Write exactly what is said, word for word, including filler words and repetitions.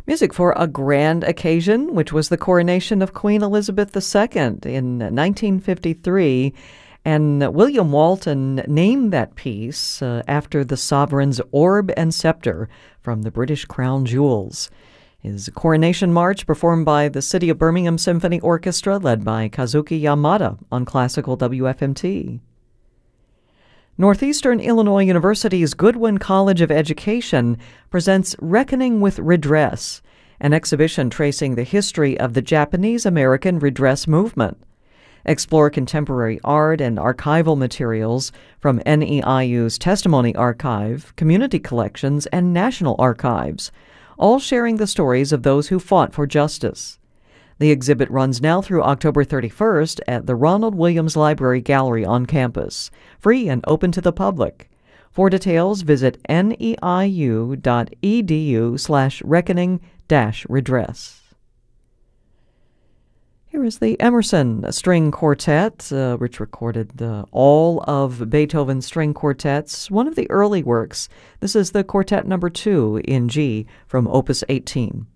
Music for a grand occasion, which was the coronation of Queen Elizabeth the Second in nineteen fifty-three. And William Walton named that piece uh, after the sovereign's orb and scepter from the British crown jewels. His coronation march performed by the City of Birmingham Symphony Orchestra led by Kazuki Yamada on Classical W F M T. Northeastern Illinois University's Goodwin College of Education presents Reckoning with Redress, an exhibition tracing the history of the Japanese-American redress movement. Explore contemporary art and archival materials from N E I U's Testimony Archive, community collections, and national archives, all sharing the stories of those who fought for justice. The exhibit runs now through October thirty-first at the Ronald Williams Library Gallery on campus, free and open to the public. For details, visit neiu.edu slash reckoning dash redress. Here is the Emerson String Quartet, uh, which recorded uh, all of Beethoven's string quartets, one of the early works. This is the quartet number two in G from Opus eighteen.